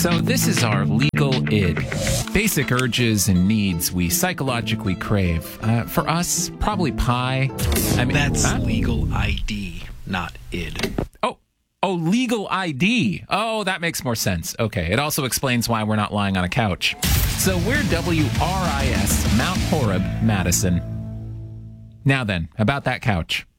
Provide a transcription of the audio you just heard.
So this is our legal id. Basic urges and needs we psychologically crave. For us, probably pie. That's legal ID, not id. Oh, legal ID. Oh, that makes more sense. Okay. It also explains why we're not lying on a couch. So we're WRIS, Mount Horeb, Madison. Now then, about that couch.